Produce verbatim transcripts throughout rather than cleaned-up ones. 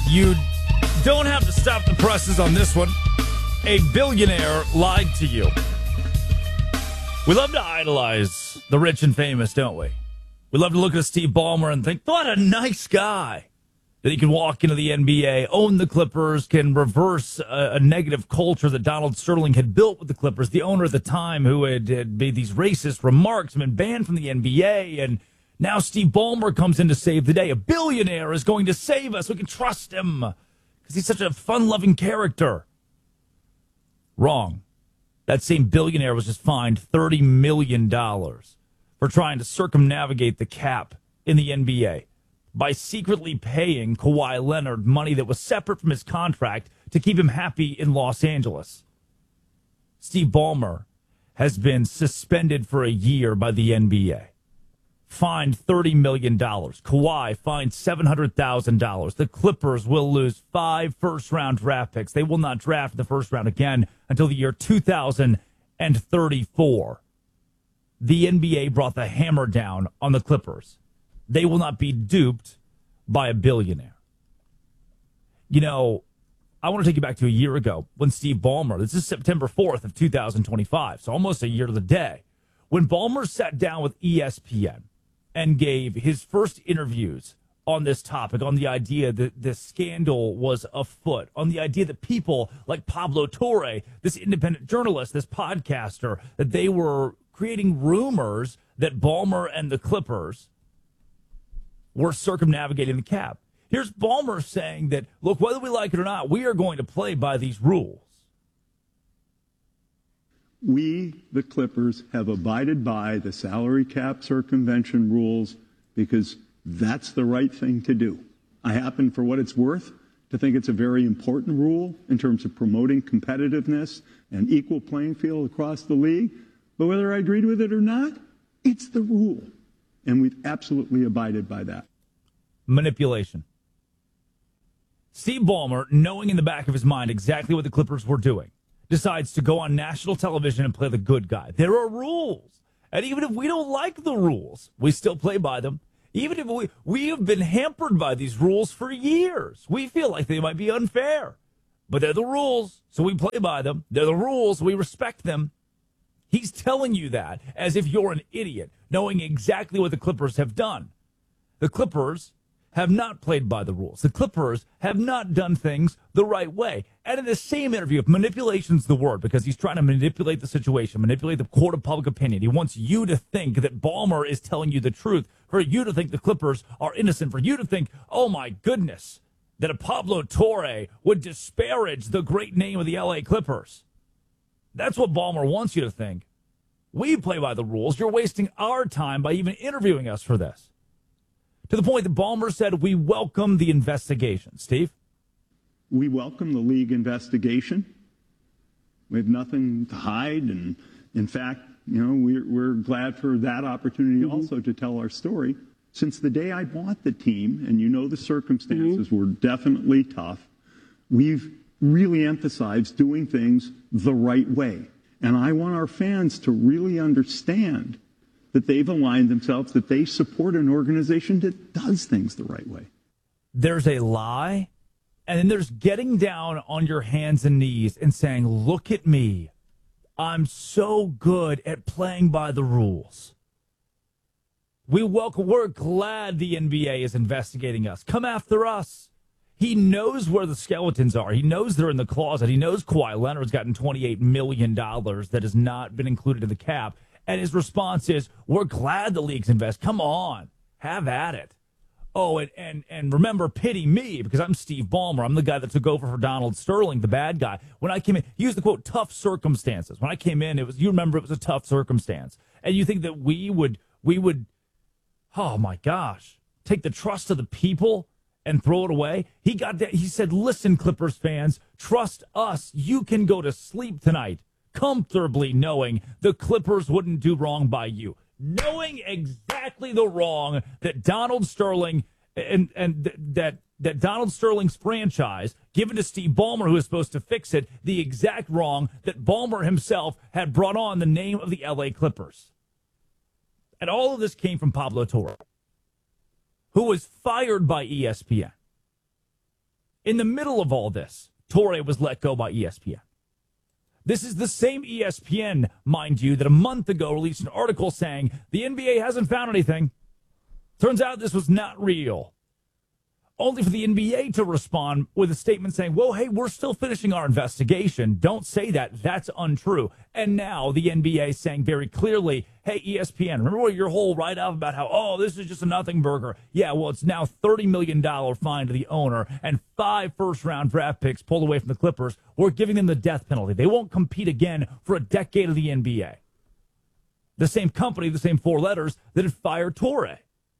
You don't have to stop the presses on this one. A billionaire lied to you. We love to idolize the rich and famous, don't we? We love to look at Steve Ballmer and think, what a nice guy. That he can walk into the N B A, own the Clippers, can reverse a, a negative culture that Donald Sterling had built with the Clippers, the owner at the time who had, had made these racist remarks and been banned from the N B A. And now Steve Ballmer comes in to save the day. A billionaire is going to save us. We can trust him because he's such a fun-loving character. Wrong. That same billionaire was just fined thirty million dollars for trying to circumnavigate the cap in the N B A by secretly paying Kawhi Leonard money that was separate from his contract to keep him happy in Los Angeles. Steve Ballmer has been suspended for a year by the N B A. Fined thirty million dollars. Kawhi fined seven hundred thousand dollars. The Clippers will lose five first-round draft picks. They will not draft in the first round again until the year two thousand thirty-four. The N B A brought the hammer down on the Clippers. They will not be duped by a billionaire. You know, I want to take you back to a year ago when Steve Ballmer, this is September fourth of two thousand twenty-five, so almost a year to the day, when Ballmer sat down with E S P N and gave his first interviews on this topic, on the idea that this scandal was afoot, on the idea that people like Pablo Torre, this independent journalist, this podcaster, that they were creating rumors that Ballmer and the Clippers were circumnavigating the cap. Here's Ballmer saying that, look, whether we like it or not, we are going to play by these rules. We, the Clippers, have abided by the salary cap circumvention rules because that's the right thing to do. I happen, for what it's worth, to think it's a very important rule in terms of promoting competitiveness and equal playing field across the league. But whether I agreed with it or not, it's the rule. And we've absolutely abided by that. Manipulation. Steve Ballmer, knowing in the back of his mind exactly what the Clippers were doing, decides to go on national television and play the good guy. There are rules. And even if we don't like the rules, we still play by them. Even if we, we have been hampered by these rules for years. We feel like they might be unfair. But they're the rules, so we play by them. They're the rules, we respect them. He's telling you that as if you're an idiot, knowing exactly what the Clippers have done. The Clippers have not played by the rules. The Clippers have not done things the right way. And in the same interview, if manipulation's the word, because he's trying to manipulate the situation, manipulate the court of public opinion, he wants you to think that Ballmer is telling you the truth, for you to think the Clippers are innocent, for you to think, oh my goodness, that a Pablo Torre would disparage the great name of the L A Clippers. That's what Ballmer wants you to think. We play by the rules. You're wasting our time by even interviewing us for this. To the point that Ballmer said, we welcome the investigation. Steve? We welcome the league investigation. We have nothing to hide. And in fact, you know, we're, we're glad for that opportunity mm-hmm. also to tell our story. Since the day I bought the team, and you know the circumstances mm-hmm. were definitely tough, we've really emphasized doing things the right way. And I want our fans to really understand that they've aligned themselves, that they support an organization that does things the right way. There's a lie, and then there's getting down on your hands and knees and saying, look at me. I'm so good at playing by the rules. We welcome, we're glad the N B A is investigating us. Come after us. He knows where the skeletons are. He knows they're in the closet. He knows Kawhi Leonard's gotten twenty-eight million dollars that has not been included in the cap. And his response is, we're glad the league's invest. Come on, have at it. Oh, and, and, and remember, pity me, because I'm Steve Ballmer. I'm the guy that took over for Donald Sterling, the bad guy. When I came in, he used the quote, tough circumstances. When I came in, it was, you remember, it was a tough circumstance. And you think that we would, we would, oh my gosh, take the trust of the people and throw it away? He got that. He said, listen, Clippers fans, trust us. You can go to sleep tonight comfortably knowing the Clippers wouldn't do wrong by you. Knowing exactly the wrong that Donald Sterling and and th- that that Donald Sterling's franchise given to Steve Ballmer, who is supposed to fix it, the exact wrong that Ballmer himself had brought on the name of the L A Clippers. And all of this came from Pablo Torre, who was fired by E S P N. In the middle of all this, Torre was let go by E S P N. This is the same E S P N, mind you, that a month ago released an article saying the N B A hasn't found anything. Turns out this was not real. Only for the N B A to respond with a statement saying, whoa, hey, we're still finishing our investigation. Don't say that. That's untrue. And now the N B A saying very clearly, hey, E S P N, remember your whole write-up about how, oh, this is just a nothing burger. Yeah, well, it's now thirty million dollars fine to the owner and five first-round draft picks pulled away from the Clippers. We're giving them the death penalty. They won't compete again for a decade of the N B A. The same company, the same four letters that had fired Torre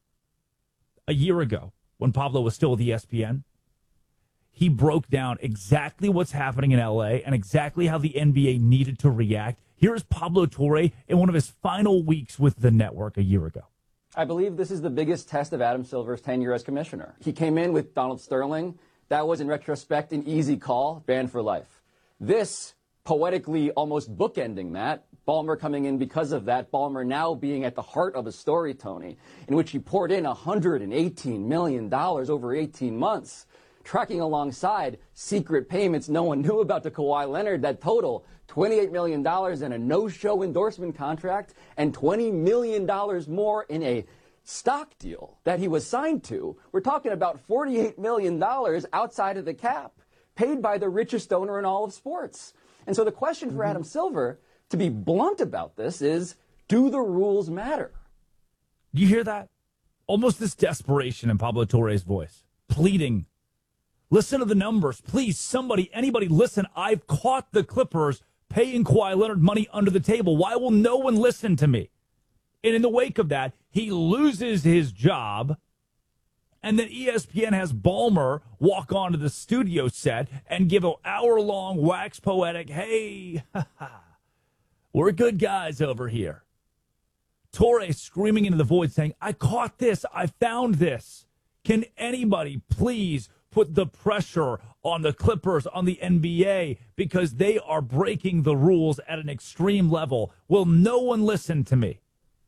a year ago, when Pablo was still with E S P N, he broke down exactly what's happening in L A and exactly how the N B A needed to react. Here's Pablo Torre in one of his final weeks with the network a year ago. I believe this is the biggest test of Adam Silver's tenure as commissioner. He came in with Donald Sterling. That was, in retrospect, an easy call, banned for life. This, poetically almost bookending that, Ballmer coming in because of that, Ballmer now being at the heart of a story, Tony, in which he poured in one hundred eighteen million dollars over eighteen months, tracking alongside secret payments no one knew about to Kawhi Leonard that total twenty-eight million dollars in a no-show endorsement contract and twenty million dollars more in a stock deal that he was signed to. We're talking about forty-eight million dollars outside of the cap, paid by the richest owner in all of sports. And so the question for Adam Silver, to be blunt about this, is, do the rules matter? Do you hear that? Almost this desperation in Pablo Torre's voice, pleading, listen to the numbers. Please, somebody, anybody, listen. I've caught the Clippers paying Kawhi Leonard money under the table. Why will no one listen to me? And in the wake of that, he loses his job. And then E S P N has Ballmer walk onto the studio set and give an hour-long wax poetic, hey, we're good guys over here. Torre screaming into the void saying, I caught this. I found this. Can anybody please put the pressure on the Clippers, on the N B A, because they are breaking the rules at an extreme level? Will no one listen to me?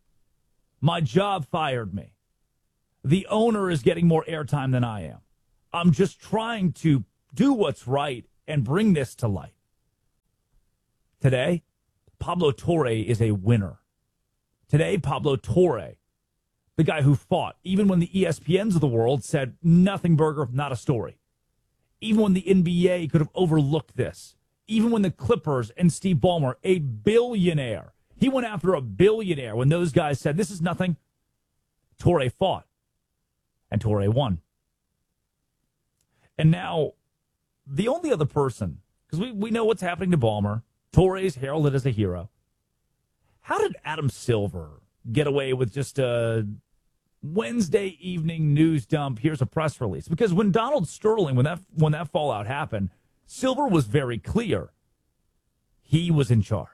My job fired me. The owner is getting more airtime than I am. I'm just trying to do what's right and bring this to light. Today, Pablo Torre is a winner. Today, Pablo Torre, the guy who fought, even when the E S P Ns of the world said, nothing burger, not a story. Even when the N B A could have overlooked this. Even when the Clippers and Steve Ballmer, a billionaire, he went after a billionaire when those guys said, this is nothing. Torre fought, and Torre won. And now, the only other person, because we, we know what's happening to Ballmer, Torre is heralded as a hero. How did Adam Silver get away with just a Wednesday evening news dump? Here's a press release. Because when Donald Sterling, when that when that fallout happened, Silver was very clear. He was in charge.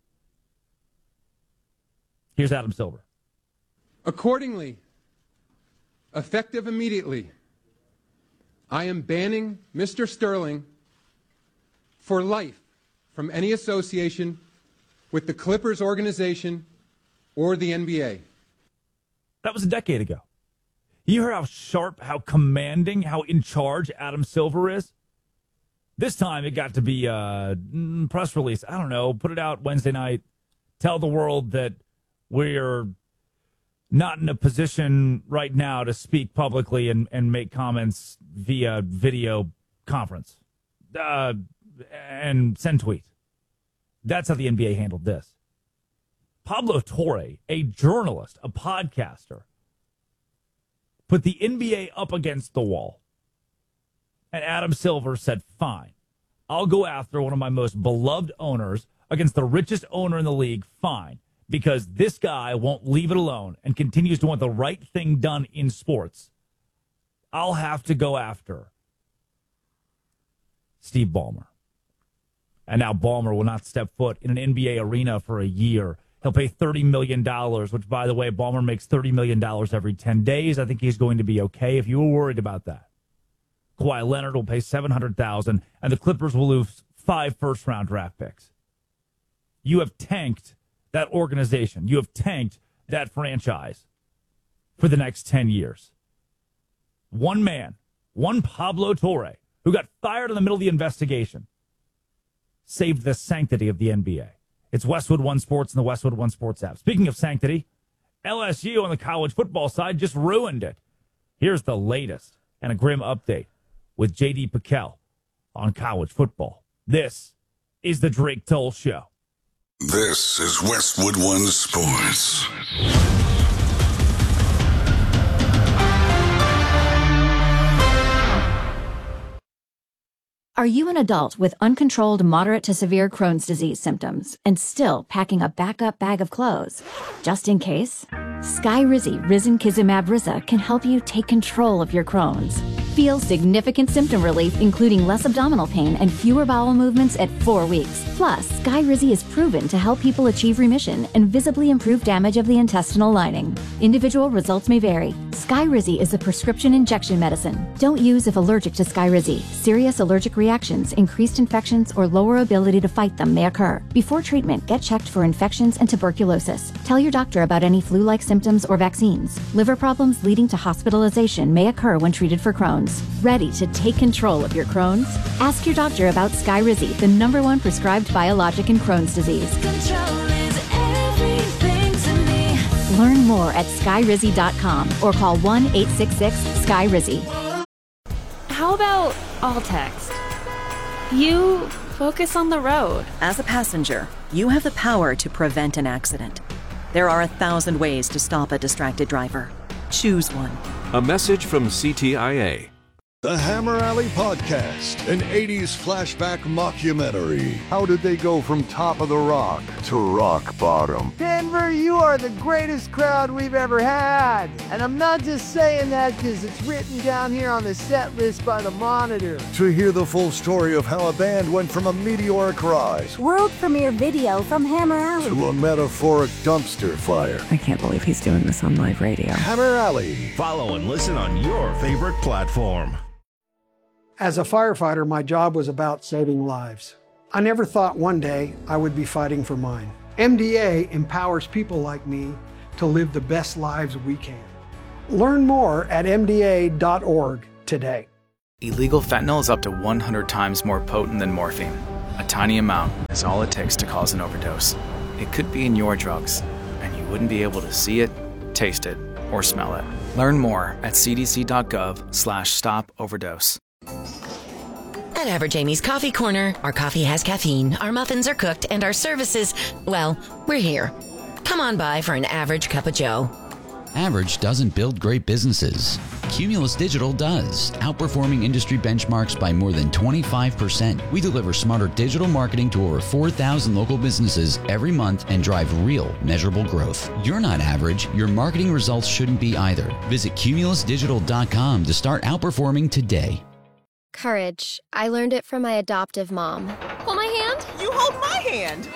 Here's Adam Silver. Accordingly, effective immediately, I am banning Mister Sterling for life from any association with the Clippers organization or the N B A. That was a decade ago. You hear how sharp, how commanding, how in charge Adam Silver is? This time it got to be a press release. I don't know. Put it out Wednesday night. Tell the world that we're not in a position right now to speak publicly and, and make comments via video conference uh, and send tweets. That's how the N B A handled this. Pablo Torre, a journalist, a podcaster, put the N B A up against the wall. And Adam Silver said, fine, I'll go after one of my most beloved owners against the richest owner in the league, fine, because this guy won't leave it alone and continues to want the right thing done in sports. I'll have to go after Steve Ballmer. And now Ballmer will not step foot in an N B A arena for a year. He'll pay thirty million dollars, which, by the way, Ballmer makes thirty million dollars every ten days. I think he's going to be okay if you were worried about that. Kawhi Leonard will pay seven hundred thousand dollars, and the Clippers will lose five first-round draft picks. You have tanked that organization. You have tanked that franchise for the next ten years. One man, one Pablo Torre, who got fired in the middle of the investigation, saved the sanctity of the N B A. It's Westwood One Sports and the Westwood One Sports app. Speaking of sanctity, L S U on the college football side just ruined it. Here's the latest and a grim update with J D Piquel on college football. This is the Drake Toll Show. This is Westwood One Sports. Are you an adult with uncontrolled moderate to severe Crohn's disease symptoms and still packing a backup bag of clothes? Just in case? Skyrizi Risankizumab Riza can help you take control of your Crohn's. Feel significant symptom relief, including less abdominal pain and fewer bowel movements at four weeks. Plus, Skyrizi is proven to help people achieve remission and visibly improve damage of the intestinal lining. Individual results may vary. Skyrizi is a prescription injection medicine. Don't use if allergic to Skyrizi. Serious allergic reactions, increased infections, or lower ability to fight them may occur. Before treatment, get checked for infections and tuberculosis. Tell your doctor about any flu-like symptoms or vaccines. Liver problems leading to hospitalization may occur when treated for Crohn's. Ready to take control of your Crohn's? Ask your doctor about Skyrizi, the number one prescribed biologic in Crohn's disease. Control is everything to me. Learn more at skyrizi dot com or call one eight six six sky rizi. How about all text? You focus on the road. As a passenger, you have the power to prevent an accident. There are a thousand ways to stop a distracted driver. Choose one. A message from C T I A. The Hammer Alley Podcast, an eighties flashback mockumentary. How did they go from top of the rock to rock bottom? Denver, you are the greatest crowd we've ever had. And I'm not just saying that because it's written down here on the set list by the Monitor. To hear the full story of how a band went from a meteoric rise, world premiere video from Hammer Alley, to a metaphoric dumpster fire. I can't believe he's doing this on live radio. Hammer Alley. Follow and listen on your favorite platform. As a firefighter, my job was about saving lives. I never thought one day I would be fighting for mine. M D A empowers people like me to live the best lives we can. Learn more at M D A dot org today. Illegal fentanyl is up to one hundred times more potent than morphine. A tiny amount is all it takes to cause an overdose. It could be in your drugs, and you wouldn't be able to see it, taste it, or smell it. Learn more at c d c dot gov slash stop overdose. At Average Amy's Coffee Corner, our coffee has caffeine, our muffins are cooked, and our services, well, we're here. Come on by for an average cup of joe. Average doesn't build great businesses. Cumulus Digital does, outperforming industry benchmarks by more than twenty-five percent. We deliver smarter digital marketing to over four thousand local businesses every month and drive real, measurable growth. You're not average. Your marketing results shouldn't be either. Visit cumulus digital dot com to start outperforming today. Courage. I learned it from my adoptive mom. Hold my hand. You hold my hand.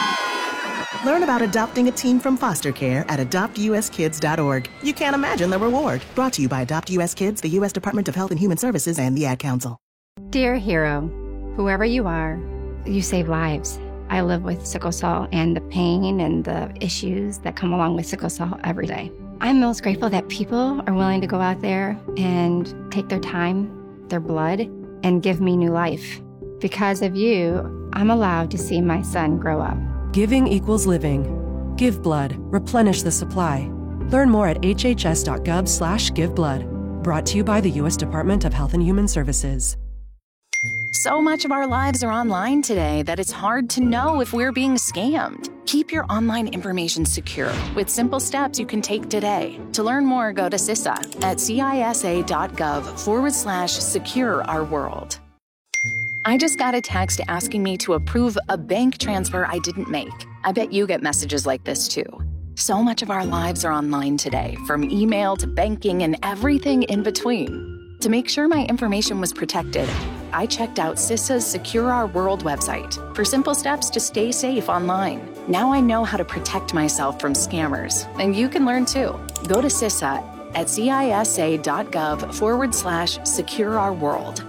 Learn about adopting a teen from foster care at adopt u s kids dot org. You can't imagine the reward. Brought to you by Adopt U S Kids, the U S Department of Health and Human Services, and the Ad Council. Dear hero, whoever you are, you save lives. I live with sickle cell and the pain and the issues that come along with sickle cell every day. I'm most grateful that people are willing to go out there and take their time, their blood, and give me new life. Because of you, I'm allowed to see my son grow up. Giving equals living. Give blood. Replenish the supply. Learn more at h h s dot gov slash give blood. Brought to you by the U S Department of Health and Human Services. So much of our lives are online today that it's hard to know if we're being scammed. Keep your online information secure with simple steps you can take today. To learn more, go to C I S A at c i s a dot gov forward slash secure our world. I just got a text asking me to approve a bank transfer I didn't make. I bet you get messages like this too. So much of our lives are online today, from email to banking and everything in between. To make sure my information was protected, I checked out C I S A's Secure Our World website for simple steps to stay safe online. Now I know how to protect myself from scammers, and you can learn too. Go to C I S A at c i s a dot gov forward slash secure our world.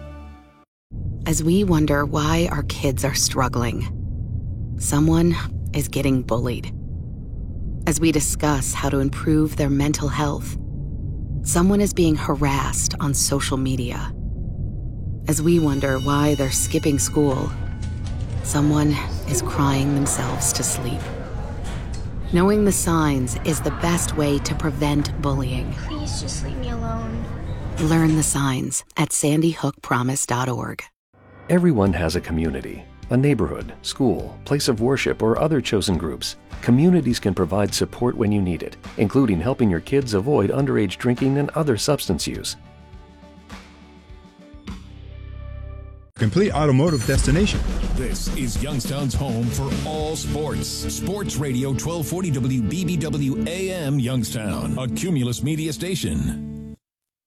As we wonder why our kids are struggling, someone is getting bullied. As we discuss how to improve their mental health, someone is being harassed on social media. As we wonder why they're skipping school, someone is crying themselves to sleep. Knowing the signs is the best way to prevent bullying. Please just leave me alone. Learn the signs at sandy hook promise dot org. Everyone has a community, a neighborhood, school, place of worship, or other chosen groups. Communities can provide support when you need it, including helping your kids avoid underage drinking and other substance use. Complete automotive destination. This is Youngstown's home for all sports. Sports Radio twelve forty W B B W A M Youngstown, a Cumulus media station.